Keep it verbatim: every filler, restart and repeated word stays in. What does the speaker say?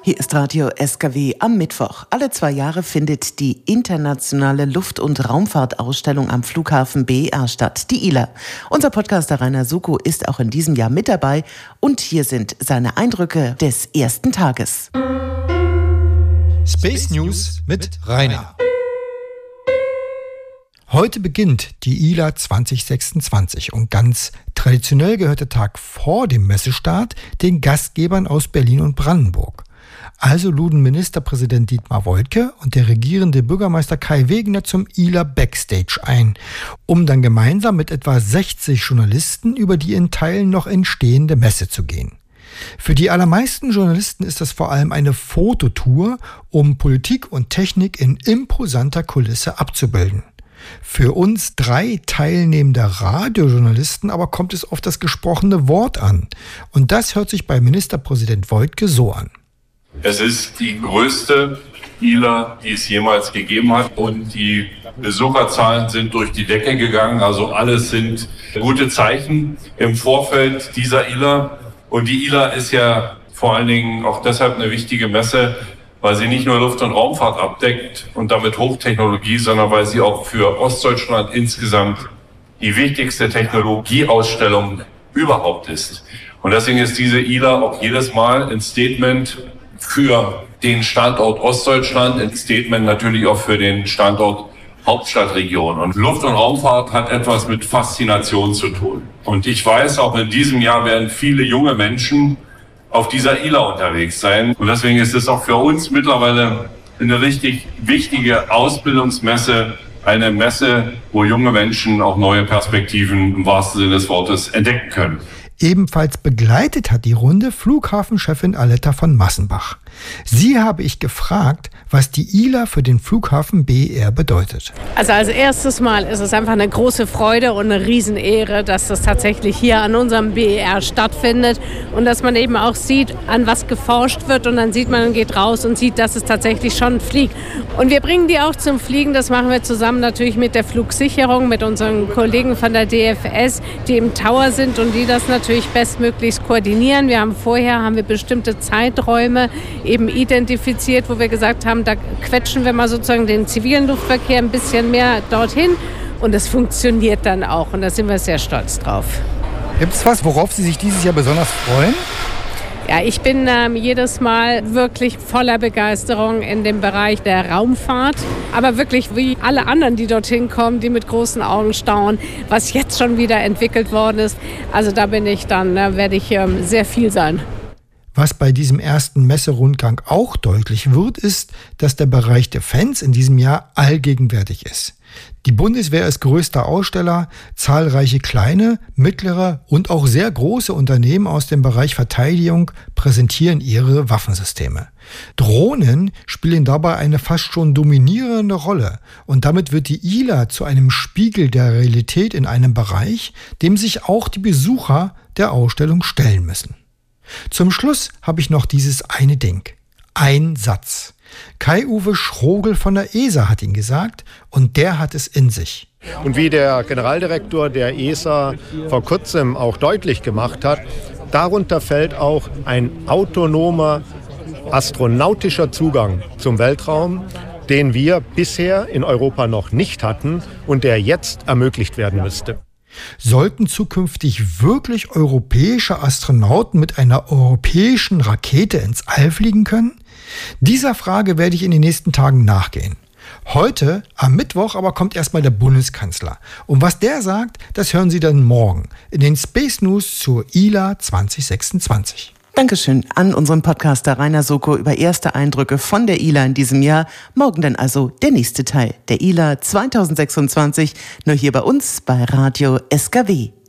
Hier ist Radio S K W am Mittwoch. Alle zwei Jahre findet die internationale Luft- und Raumfahrtausstellung am Flughafen B E R statt, die I L A. Unser Podcaster Rainer Suko ist auch in diesem Jahr mit dabei und hier sind seine Eindrücke des ersten Tages. Space News mit Rainer. Heute beginnt die I L A zwanzig sechsundzwanzig und ganz traditionell gehört der Tag vor dem Messestart den Gastgebern aus Berlin und Brandenburg. Also luden Ministerpräsident Dietmar Woidke und der regierende Bürgermeister Kai Wegener zum I L A Backstage ein, um dann gemeinsam mit etwa sechzig Journalisten über die in Teilen noch entstehende Messe zu gehen. Für die allermeisten Journalisten ist das vor allem eine Fototour, um Politik und Technik in imposanter Kulisse abzubilden. Für uns drei teilnehmende Radiojournalisten aber kommt es auf das gesprochene Wort an. Und das hört sich bei Ministerpräsident Woidke so an. Es ist die größte I L A, die es jemals gegeben hat, und die Besucherzahlen sind durch die Decke gegangen. Also alles sind gute Zeichen im Vorfeld dieser I L A. Und die I L A ist ja vor allen Dingen auch deshalb eine wichtige Messe, weil sie nicht nur Luft- und Raumfahrt abdeckt und damit Hochtechnologie, sondern weil sie auch für Ostdeutschland insgesamt die wichtigste Technologieausstellung überhaupt ist. Und deswegen ist diese I L A auch jedes Mal ein Statement für den Standort Ostdeutschland, ein Statement natürlich auch für den Standort Hauptstadtregion. Und Luft- und Raumfahrt hat etwas mit Faszination zu tun. Und ich weiß, auch in diesem Jahr werden viele junge Menschen auf dieser I L A unterwegs sein. Und deswegen ist es auch für uns mittlerweile eine richtig wichtige Ausbildungsmesse, eine Messe, wo junge Menschen auch neue Perspektiven im wahrsten Sinne des Wortes entdecken können. Ebenfalls begleitet hat die Runde Flughafenchefin Aletta von Massenbach. Sie habe ich gefragt, was die I L A für den Flughafen B E R bedeutet. Also als erstes Mal ist es einfach eine große Freude und eine Riesenehre, dass das tatsächlich hier an unserem B E R stattfindet und dass man eben auch sieht, an was geforscht wird, und dann sieht man und geht raus und sieht, dass es tatsächlich schon fliegt. Und wir bringen die auch zum Fliegen, das machen wir zusammen natürlich mit der Flugsicherung, mit unseren Kollegen von der D F S, die im Tower sind und die das natürlich bestmöglichst koordinieren. Wir haben vorher haben wir bestimmte Zeiträume eben identifiziert, wo wir gesagt haben, da quetschen wir mal sozusagen den zivilen Luftverkehr ein bisschen mehr dorthin, und es funktioniert dann auch, und da sind wir sehr stolz drauf. Gibt es was, worauf Sie sich dieses Jahr besonders freuen? Ja, ich bin ähm, jedes Mal wirklich voller Begeisterung in dem Bereich der Raumfahrt. Aber wirklich wie alle anderen, die dorthin kommen, die mit großen Augen staunen, was jetzt schon wieder entwickelt worden ist. Also da bin ich dann, da werde ich ähm, sehr viel sein. Was bei diesem ersten Messerundgang auch deutlich wird, ist, dass der Bereich Defense in diesem Jahr allgegenwärtig ist. Die Bundeswehr ist größter Aussteller, zahlreiche kleine, mittlere und auch sehr große Unternehmen aus dem Bereich Verteidigung präsentieren ihre Waffensysteme. Drohnen spielen dabei eine fast schon dominierende Rolle, und damit wird die I L A zu einem Spiegel der Realität in einem Bereich, dem sich auch die Besucher der Ausstellung stellen müssen. Zum Schluss habe ich noch dieses eine Ding. Ein Satz. Kai-Uwe Schrogel von der E S A hat ihn gesagt, und der hat es in sich. Und wie der Generaldirektor der E S A vor kurzem auch deutlich gemacht hat, darunter fällt auch ein autonomer astronautischer Zugang zum Weltraum, den wir bisher in Europa noch nicht hatten und der jetzt ermöglicht werden müsste. Sollten zukünftig wirklich europäische Astronauten mit einer europäischen Rakete ins All fliegen können? Dieser Frage werde ich in den nächsten Tagen nachgehen. Heute, am Mittwoch, aber kommt erstmal der Bundeskanzler. Und was der sagt, das hören Sie dann morgen in den Space News zur I L A zwanzig sechsundzwanzig. Dankeschön an unseren Podcaster Rainer Suko über erste Eindrücke von der I L A in diesem Jahr. Morgen dann also der nächste Teil der I L A zwanzig sechsundzwanzig, nur hier bei uns bei Radio S K W.